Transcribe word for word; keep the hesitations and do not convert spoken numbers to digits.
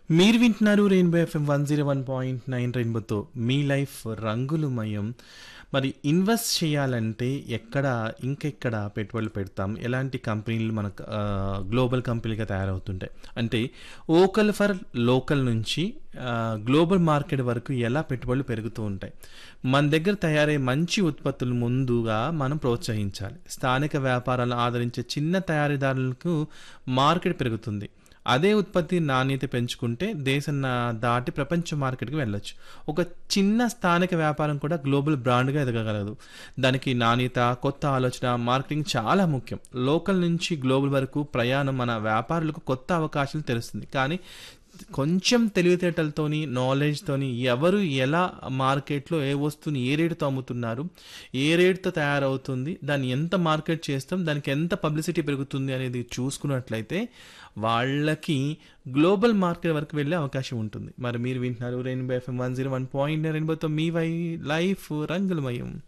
మీరు వింటున్నారు rainbow FM one zero one point nine రెయిన్బోతో మీ లైఫ్ రంగులమయం. మరి ఇన్వెస్ట్ చేయాలంటే ఎక్కడ ఇంకెక్కడ పెట్టుబడులు పెడతాం, ఎలాంటి కంపెనీలు మనకు గ్లోబల్ కంపెనీలుగా తయారవుతుంటాయి అంటే ఓకల్ ఫర్ లోకల్ నుంచి గ్లోబల్ మార్కెట్ వరకు ఎలా పెట్టుబడులు పెరుగుతూ ఉంటాయి. మన దగ్గర తయారయ్యే మంచి ఉత్పత్తులు ముందుగా మనం ప్రోత్సహించాలి. స్థానిక వ్యాపారాలను ఆదరించే చిన్న తయారీదారులకు మార్కెట్ పెరుగుతుంది. అదే ఉత్పత్తి నాణ్యత పెంచుకుంటే దేశం దాటి ప్రపంచ మార్కెట్కి వెళ్ళొచ్చు. ఒక చిన్న స్థానిక వ్యాపారం కూడా గ్లోబల్ బ్రాండ్గా ఎదగగలదు. దానికి నాణ్యత, కొత్త ఆలోచన, మార్కెటింగ్ చాలా ముఖ్యం. లోకల్ నుంచి గ్లోబల్ వరకు ప్రయాణం మన వ్యాపారులకు కొత్త అవకాశాలు తెరుస్తుంది. కానీ కొంచెం తెలివితేటలతోని, నాలెడ్జ్తోని ఎవరు ఎలా మార్కెట్లో ఏ వస్తువుని ఏ రేటుతో అమ్ముతున్నారు, ఏ రేటుతో తయారవుతుంది, దాన్ని ఎంత మార్కెట్ చేస్తాం, దానికి ఎంత పబ్లిసిటీ పెరుగుతుంది అనేది చూసుకున్నట్లయితే వాళ్ళకి గ్లోబల్ మార్కెట్ వరకు వెళ్ళే అవకాశం ఉంటుంది. మరి మీరు వింటున్నారు rainbow FM one zero one point రెయిన్బోతో మీ వై లైఫ్ రంగులమయం.